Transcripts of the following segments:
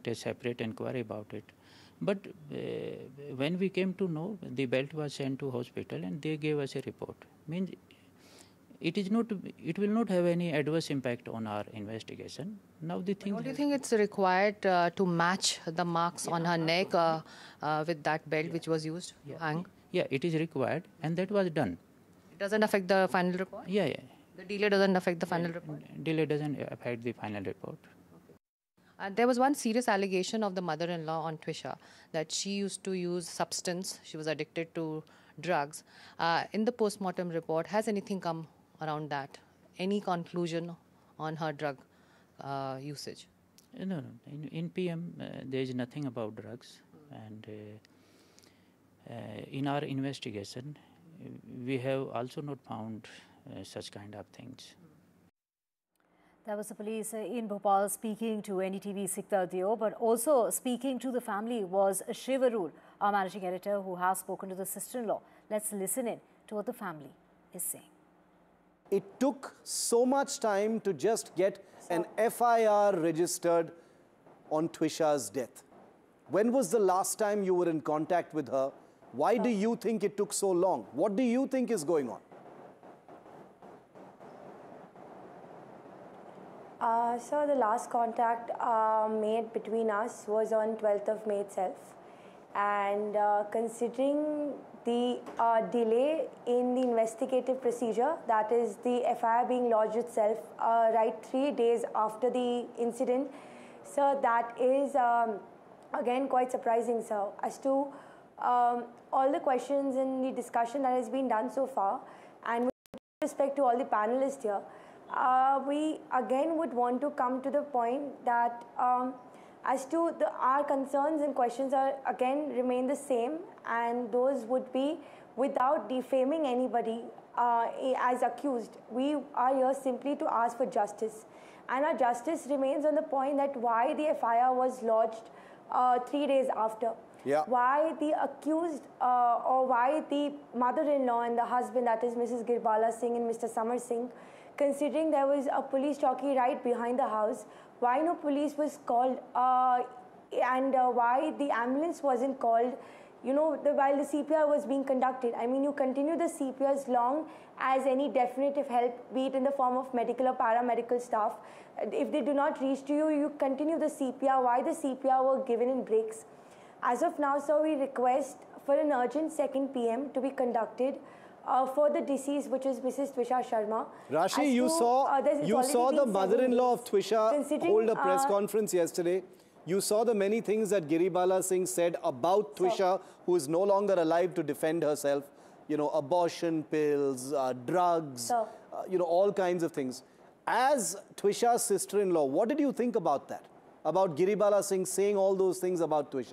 conduct a separate inquiry about it. But when we came to know, the belt was sent to hospital and they gave us a report. Means it will not have any adverse impact on our investigation. Now the thing. Don't you think it's required to match the marks on her neck with that belt which was used to hang? Yeah, it is required, and that was done. It doesn't affect the final report? Yeah. The delay doesn't affect the final report? Delay doesn't affect the final report. There was one serious allegation of the mother-in-law on Twisha that she used to use substance. She was addicted to drugs. In the post-mortem report, has anything come around that? Any conclusion on her drug usage? No. In PM, there is nothing about drugs. And in our investigation, we have also not found such kind of things. That was the police in Bhopal speaking to NDTV Sikta Deo, but also speaking to the family was Shiv Arur, our managing editor, who has spoken to the sister-in-law. Let's listen in to what the family is saying. It took so much time to just get an FIR registered on Twisha's death. When was the last time you were in contact with her? Why do you think it took so long? What do you think is going on? So the last contact made between us was on 12th of May itself. And considering the delay in the investigative procedure, that is the FIR being lodged itself right 3 days after the incident, so that is again quite surprising, sir, as to all the questions in the discussion that has been done so far, and with respect to all the panelists here, we again would want to come to the point that as to our concerns and questions are again remain the same, and those would be without defaming anybody as accused. We are here simply to ask for justice, and our justice remains on the point that why the FIR was lodged 3 days after. Yeah. Why the accused or why the mother-in-law and the husband, that is Mrs. Girbala Singh and Mr. Samar Singh, considering there was a police chowki right behind the house, why no police was called and why the ambulance wasn't called, you know, while the CPR was being conducted. I mean, you continue the CPR as long as any definitive help, be it in the form of medical or paramedical staff. If they do not reach to you, you continue the CPR. Why the CPR were given in breaks? As of now, sir, we request for an urgent second PM to be conducted for the deceased, which is Mrs. Twisha Sharma. Rashi, you saw the mother-in-law of Twisha hold a press conference yesterday. You saw the many things that Giribala Singh said about Twisha, who is no longer alive to defend herself. You know, abortion pills, drugs, you know, all kinds of things. As Twisha's sister-in-law, what did you think about that? About Giribala Singh saying all those things about Twisha?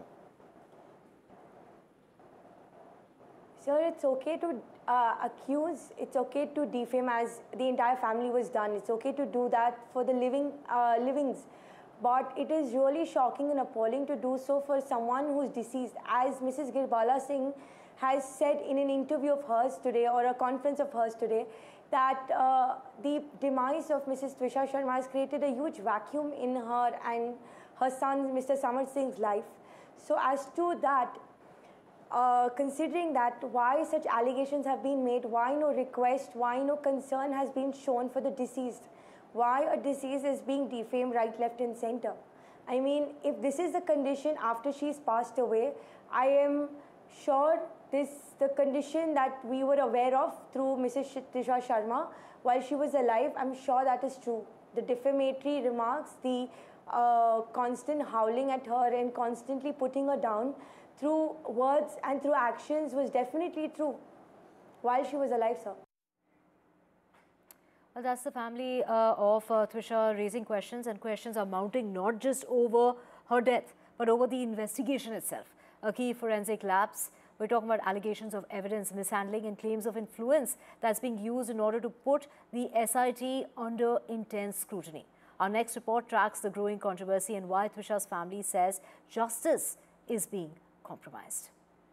Sir, it's okay to accuse, it's okay to defame as the entire family was done. It's okay to do that for the livings. But it is really shocking and appalling to do so for someone who's deceased. As Mrs. Girbala Singh has said in an interview of hers today, or a conference of hers today, that the demise of Mrs. Twisha Sharma has created a huge vacuum in her and her son, Mr. Samar Singh's life. So as to that, considering that, why such allegations have been made, why no request, why no concern has been shown for the deceased, why a deceased is being defamed right, left and center. I mean, if this is the condition after she's passed away, I am sure the condition that we were aware of through Mrs. Twisha Sharma while she was alive, I'm sure that is true. The defamatory remarks, the constant howling at her and constantly putting her down through words and through actions was definitely true while she was alive, sir. Well, that's the family of Twisha raising questions, and questions are mounting not just over her death, but over the investigation itself. A key forensic labs. We're talking about allegations of evidence mishandling and claims of influence that's being used in order to put the SIT under intense scrutiny. Our next report tracks the growing controversy and why Twisha's family says justice is being compromised.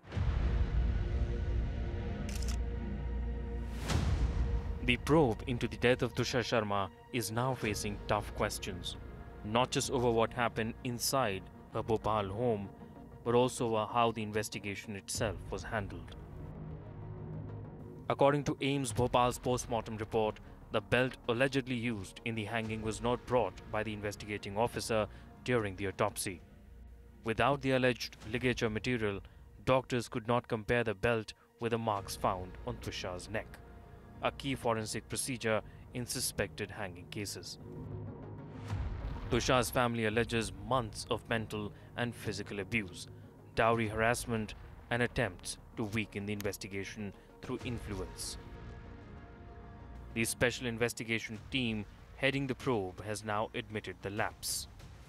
The probe into the death of Twisha Sharma is now facing tough questions, not just over what happened inside her Bhopal home, but also over how the investigation itself was handled. According to AIIMS Bhopal's post-mortem report, the belt allegedly used in the hanging was not brought by the investigating officer during the autopsy. Without the alleged ligature material, doctors could not compare the belt with the marks found on Twisha's neck, a key forensic procedure in suspected hanging cases. Twisha's family alleges months of mental and physical abuse, dowry harassment, and attempts to weaken the investigation through influence. The special investigation team heading the probe has now admitted the lapse.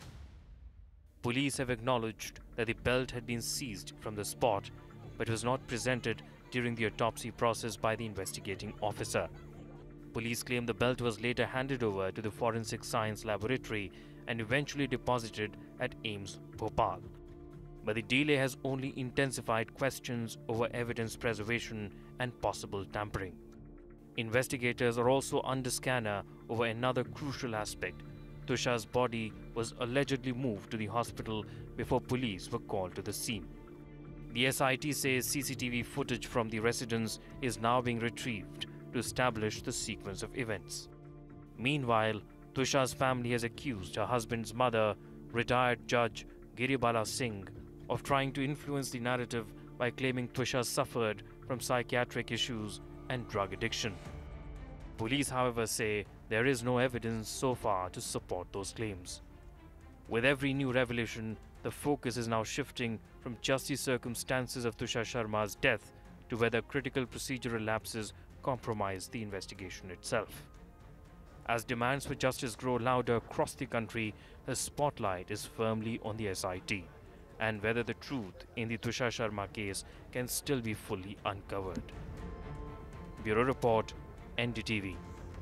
Police have acknowledged that the belt had been seized from the spot, but was not presented during the autopsy process by the investigating officer. Police claim the belt was later handed over to the Forensic Science Laboratory and eventually deposited at AIIMS Bhopal. But the delay has only intensified questions over evidence preservation and possible tampering. Investigators are also under scanner over another crucial aspect. Twisha's body was allegedly moved to the hospital before police were called to the scene. The SIT says CCTV footage from the residence is now being retrieved to establish the sequence of events. Meanwhile, Twisha's family has accused her husband's mother, retired Judge Giribala Singh, of trying to influence the narrative by claiming Twisha suffered from psychiatric issues and drug addiction. Police, however, say there is no evidence so far to support those claims. With every new revelation, the focus is now shifting from just the circumstances of Twisha Sharma's death to whether critical procedural lapses compromise the investigation itself. As demands for justice grow louder across the country, the spotlight is firmly on the SIT and whether the truth in the Twisha Sharma case can still be fully uncovered. Bureau Report, NDTV.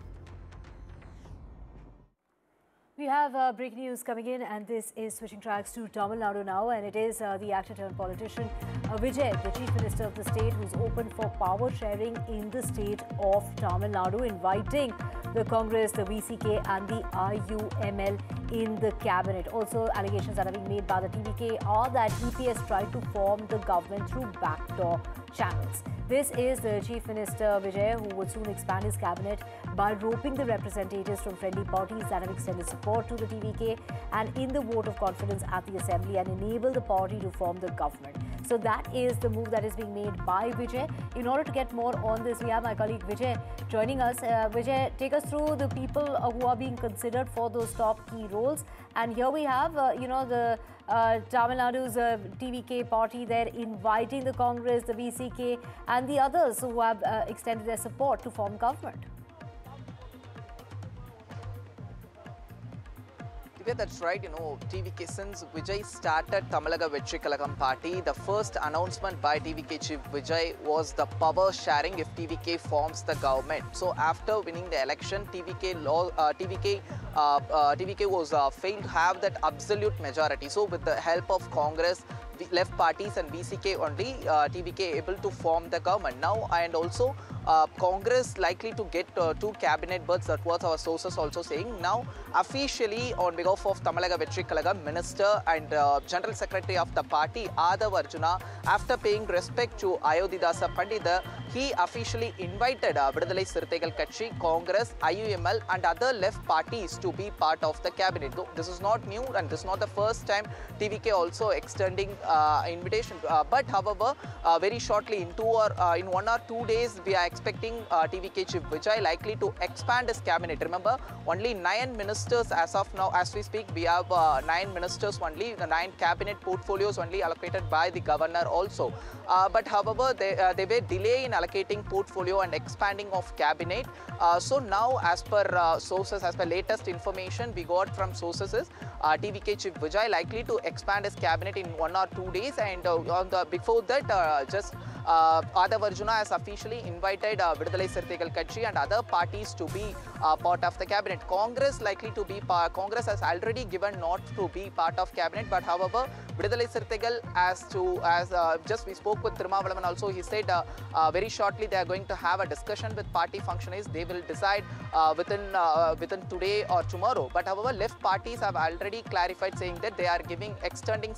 We have breaking news coming in, and this is switching tracks to Tamil Nadu now, and it is the actor-turned-politician Vijay, the Chief Minister of the state, who's open for power sharing in the state of Tamil Nadu, inviting the Congress, the VCK and the IUML in the cabinet. Also, allegations that are being made by the TVK are that EPS tried to form the government through backdoor channels. This is the Chief Minister Vijay, who would soon expand his cabinet by roping the representatives from friendly parties that have extended support to the TVK and in the vote of confidence at the Assembly and enable the party to form the government. So that is the move that is being made by Vijay. In order to get more on this, we have my colleague Vijay joining us. Vijay, take us through the people who are being considered for those top key roles. And here we have, the Tamil Nadu's TVK party there inviting the Congress, the VCK and the others who have extended their support to form government. Divya, that's right. TVK, since Vijay started Tamalaga Vetri Kalagam party, the first announcement by TVK Chief Vijay was the power sharing if TVK forms the government. So after winning the election, TVK was failed to have that absolute majority. So with the help of Congress, left parties and VCK only, TVK able to form the government now, and also Congress likely to get 2 cabinet berths. That was our sources also saying. Now officially on behalf of Tamalaga Vetri Kalagam Minister and General Secretary of the party Adhav Arjuna, after paying respect to Ayodhidasa Pandita, he officially invited Vidudalai Sirthaigal Katchi, Congress, IUML and other left parties to be part of the cabinet. Though this is not new and this is not the first time TVK also extending invitation. But however, very shortly in 1 or 2 days, we are expecting TVK Chief Vijay likely to expand his cabinet. Remember, only 9 ministers as of now, as we speak, we have 9 ministers only, 9 cabinet portfolios only allocated by the governor also. But however, they were delayed in allocating portfolio and expanding of cabinet. So now, as per sources, as per latest information we got from sources, is TVK Chief Vijay likely to expand his cabinet in 1 or 2 days, and before that, just Adav Arjuna has officially invited Vidudalai Sirthigal Katchi and other parties to be part of the cabinet. Congress Congress has already given not to be part of cabinet, but however, Vidudalai Sirthigal just we spoke with Thirumavalavan also. He said very shortly they are going to have a discussion with party functionaries. They will decide within today or tomorrow. But however, left parties have already clarified, saying that they are extending